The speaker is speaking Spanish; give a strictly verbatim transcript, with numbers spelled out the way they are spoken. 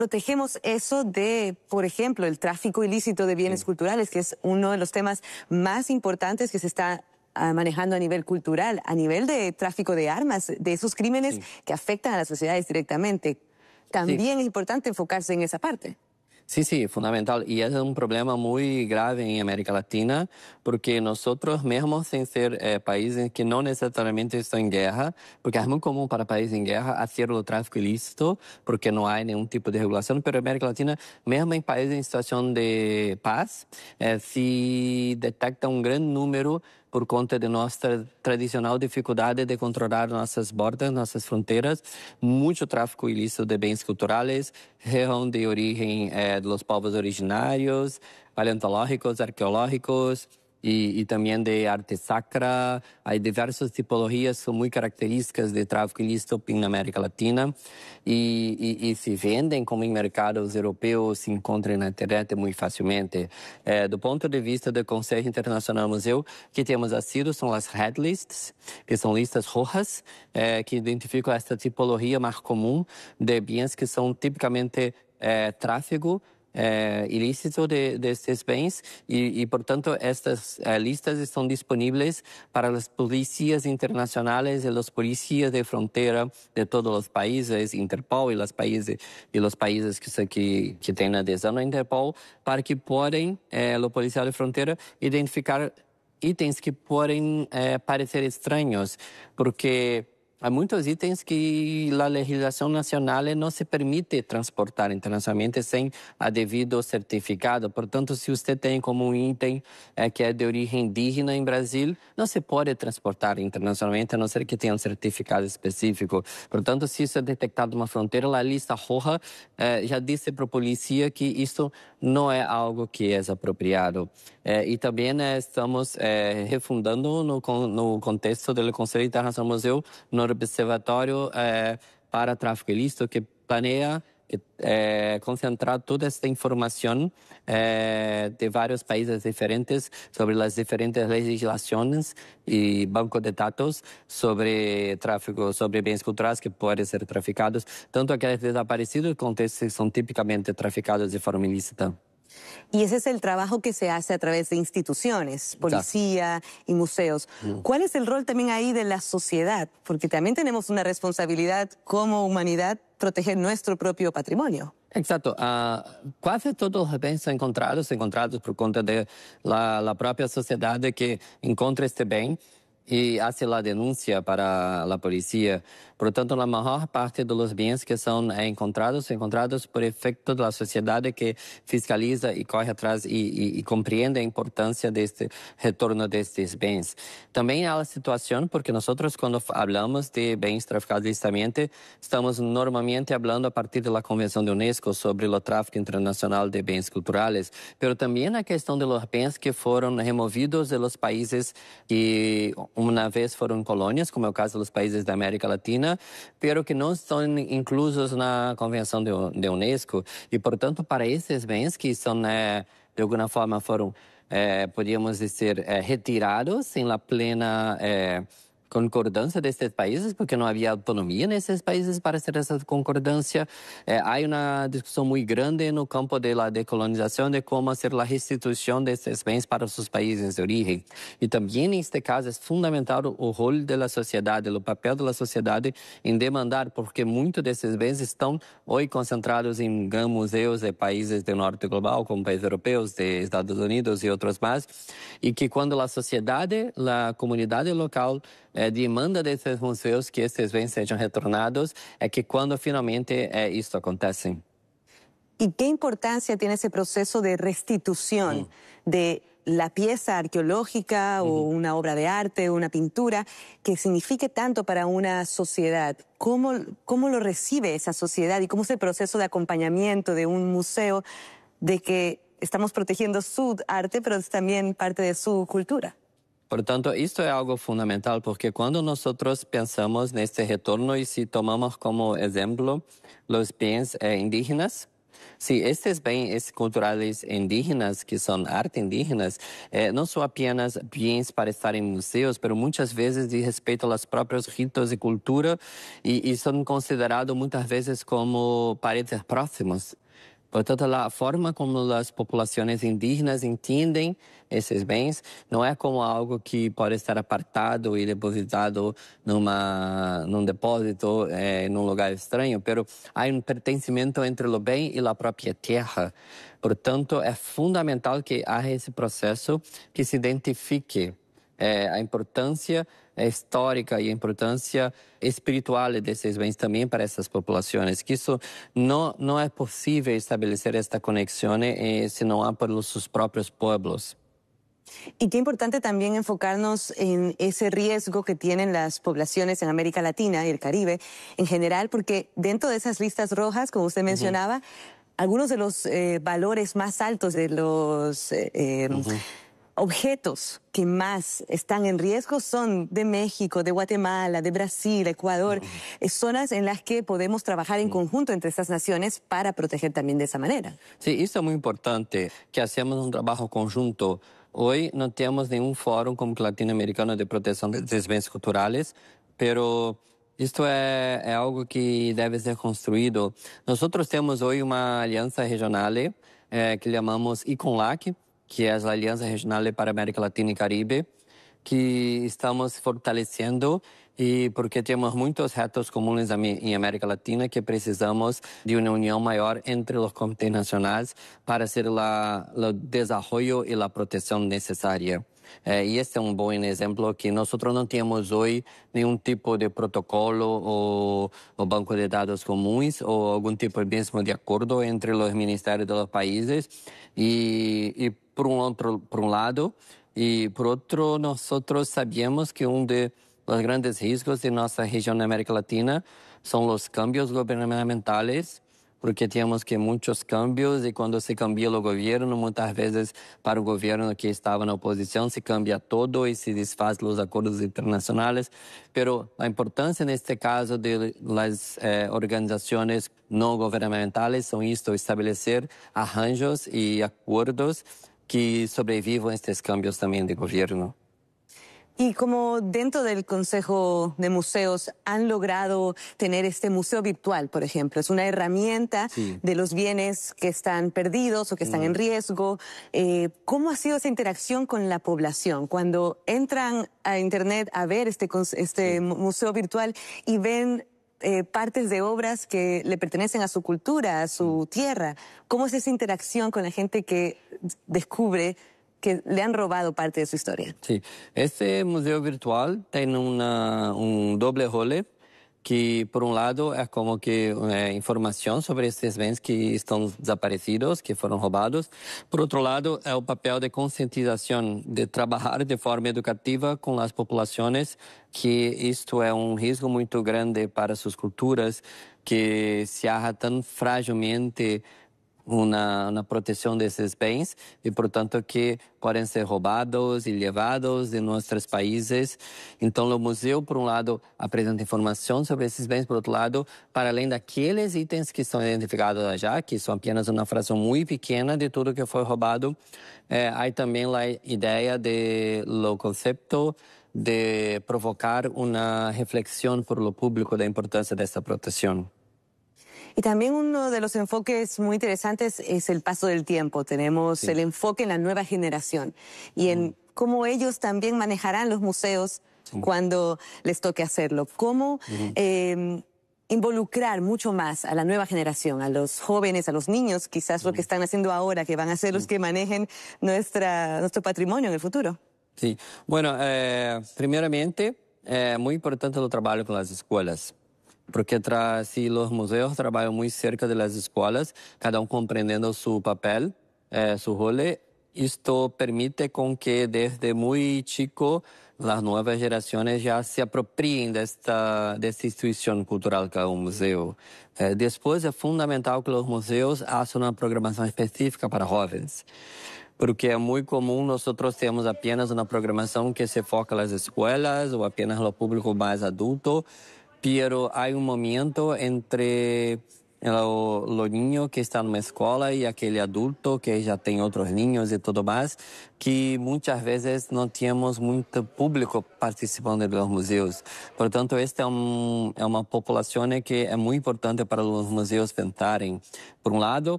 protegemos eso de, por ejemplo, el tráfico ilícito de bienes Sí. culturales, que es uno de los temas más importantes que se está ah, manejando a nivel cultural, a nivel de tráfico de armas, de esos crímenes Sí. que afectan a las sociedades directamente? También es importante enfocarse en esa parte. Sí, sí, fundamental. Y es un problema muy grave en América Latina, porque nosotros mismos, sin ser eh, países que no necesariamente están en guerra, porque es muy común para países en guerra hacer el tráfico ilícito, porque no hay ningún tipo de regulación, pero en América Latina, mesmo en países en situación de paz, eh, se detecta un gran número por conta de nossa tradicional dificuldade de controlar nossas bordas, nossas fronteiras, muito tráfico ilícito de bens culturais, região de origem eh, dos povos originários, paleontológicos, arqueológicos e, e também de arte sacra. Há diversas tipologias que são muito características de tráfico ilícito na América Latina e, e, e se vendem como em mercados europeus, se encontram na internet muito facilmente. Eh, do ponto de vista do Conselho Internacional Museu, que temos sido são as red lists, que são listas rojas, eh, que identificam esta tipologia mais comum de bens que são tipicamente eh, tráfego eh, ilícito de, de estes bens e, e portanto, estas eh, listas estão disponíveis para as polícias internacionais e os polícias de fronteira de todos os países, Interpol e os países e os países que que, que têm adesão à Interpol, para que podem eh, o policial de fronteira identificar itens que podem eh, parecer estranhos, porque há muitos itens que a legislação nacional não se permite transportar internacionalmente sem a devido certificado. Portanto, se você tem como um item eh, que é de origem indígena em Brasil, não se pode transportar internacionalmente, a não ser que tenha um certificado específico. Portanto, se isso é detectado numa fronteira, a lista roja eh, já disse para a polícia que isso não é algo que é apropriado. Eh, e também eh, estamos eh, refundando no, no contexto do Conselho Internacional Museu, no Observatório eh, para Tráfico Ilícito, que planeia eh, concentrar toda esta informação eh, de vários países diferentes sobre as diferentes legislações e banco de dados sobre tráfico, sobre bens culturais que podem ser traficados, tanto aqueles desaparecidos quanto esses que são tipicamente traficados de forma ilícita. Y ese es el trabajo que se hace a través de instituciones, policía y museos. Mm. ¿Cuál es el rol también ahí de la sociedad? Porque también tenemos una responsabilidad como humanidad proteger nuestro propio patrimonio. Exato. Uh, quase todos os bens são encontrados, encontrados por conta de la, la própria sociedade que encontra este bem e hace a denúncia para a polícia. Portanto, a maior parte dos bens que são encontrados são encontrados por efeito da sociedade que fiscaliza e corre atrás e, e, e compreende a importância deste retorno destes bens. Também há a situação, porque nós, quando falamos de bens traficados ilicitamente, estamos normalmente falando a partir da Convenção da Unesco sobre o tráfico internacional de bens culturais, mas também a questão de los bens que foram removidos de los países que uma vez foram colônias, como é o caso dos países da América Latina, pero que não estão inclusos na Convenção de, de Unesco. E, portanto, para esses bens que são, eh, de alguma forma, foram, eh, podíamos dizer, eh, retirados sem a plena eh, concordância destes países, porque não havia autonomia nesses países para fazer essa concordância. Eh, há uma discussão muito grande no campo da decolonização de como fazer a restituição desses bens para os seus países de origem. E também, neste caso, é fundamental o rol da sociedade, o papel da sociedade em demandar, porque muitos desses bens estão hoje concentrados em grandes museus de países do norte global, como países europeus, de Estados Unidos e outros mais, e que quando a sociedade, a comunidade local É, demanda desses museus que esses bens sejam retornados, é que quando finalmente é, isso acontece. ¿Y qué importancia tiene ese proceso de restitución mm. de la pieza arqueológica mm-hmm. o una obra de arte, una pintura, que signifique tanto para una sociedad? ¿Cómo, cómo lo recibe esa sociedad y cómo es el proceso de acompañamiento de un museo de que estamos protegiendo su arte, pero es también parte de su cultura? Portanto, isto é algo fundamental, porque quando nós pensamos neste retorno e se tomamos como exemplo os bens eh, indígenas, Sí, estos bienes culturales indígenas, que son arte indígenas, eh, no son apenas bienes para estar en museos, pero muchas veces de respeto a los propios ritos de cultura y, y son considerados muchas veces como parentes próximos. Portanto, a forma como as populações indígenas entendem esses bens não é como algo que pode estar apartado e depositado numa num depósito eh, num lugar estranho, pero há um pertencimento entre o bem e a própria terra. Portanto, é fundamental que haja esse processo que se identifique eh, a importância histórica e a importância espiritual desses bens também para essas populações, que isso não, não é possível estabelecer esta conexão eh, se não há por os próprios povos. Y qué importante también enfocarnos en ese riesgo que tienen las poblaciones en América Latina y el Caribe en general, porque dentro de esas listas rojas, como usted mencionaba, uh-huh. algunos de los eh, valores más altos de los eh, eh, uh-huh. objetos que más están en riesgo son de México, de Guatemala, de Brasil, Ecuador, uh-huh. zonas en las que podemos trabajar en uh-huh. conjunto entre estas naciones para proteger también de esa manera. Sí, eso es muy importante, que hacemos un trabajo conjunto. Hoy no tenemos ningún fórum como latinoamericano de protección de bienes culturales, pero esto es, es algo que debe ser construido. Nosotros tenemos hoy una alianza regional eh, que llamamos ICONLAC, que é a Aliança Regional para a América Latina e Caribe, que estamos fortalecendo e porque temos muitos retos comuns em América Latina que precisamos de uma união maior entre os comitês nacionais para ser o desenvolvimento e a proteção necessária. Eh, e este é um bom exemplo que nós não temos hoje nenhum tipo de protocolo ou, ou banco de dados comuns ou algum tipo mesmo de acordo entre os ministérios dos países e, e por um outro por um lado e por outro nós sabemos que um de os grandes riscos de nossa região da América Latina são os cambios governamentais, porque temos que muitos cambios e quando se cambia o governo, muitas vezes para o governo que estava na oposição se cambia todo e se desfaz os acordos internacionais. Pero a importância neste caso de las eh, organizações não governamentais são isto, estabelecer arranjos e acordos que sobrevivam a estes cambios também de governo. Y como dentro del Consejo de Museos han logrado tener este museo virtual, por ejemplo, es una herramienta sí. de los bienes que están perdidos o que están mm. en riesgo. Eh, ¿Cómo ha sido esa interacción con la población? Cuando entran a Internet a ver este, este sí. museo virtual y ven eh, partes de obras que le pertenecen a su cultura, a su mm. tierra, ¿cómo es esa interacción con la gente que descubre que le han robado parte de su historia? Sí, este museo virtual tiene una, un doble rol que, por un lado, es como que eh, información sobre estos bienes que están desaparecidos, que fueron robados. Por otro lado, es el papel de concientización, de trabajar de forma educativa con las poblaciones, que esto es un riesgo muy grande para sus culturas, que se haga tan frágilmente Uma, uma proteção desses bens e, portanto, que podem ser roubados e levados de nossos países. Então, o museu, por um lado, apresenta informação sobre esses bens, por outro lado, para além daqueles itens que são identificados já, que são apenas uma fração muito pequena de tudo que foi roubado, eh, há também a ideia de o conceito de provocar uma reflexão por o público da importância dessa proteção. Y también uno de los enfoques muy interesantes es el paso del tiempo. Tenemos sí. el enfoque en la nueva generación y en mm. cómo ellos también manejarán los museos sí. cuando les toque hacerlo. Cómo mm-hmm. eh, involucrar mucho más a la nueva generación, a los jóvenes, a los niños, quizás mm. lo que están haciendo ahora, que van a ser los que manejen nuestra, nuestro patrimonio en el futuro. Sí, bueno, eh, primeramente, es muy importante el trabajo con las escuelas. Porque tra se os museus trabalham muito cerca das escolas, cada um compreendendo seu papel, eh, seu rol, isto permite com que desde muito chico as novas gerações já se apropriem desta, desta instituição cultural que é o museu. Eh, depois é fundamental que os museus façam uma programação específica para jovens. Porque é muito comum nós temos apenas uma programação que se foca nas escolas ou apenas no público mais adulto, pero hay un momento entre Los niños que están en una escuela y aquel adulto que ya tiene otros niños y todo más, que muchas veces no tenemos mucho público participando de los museos. Por lo tanto, esta es, un, es una población que es muy importante para los museos pensarem. Por un lado,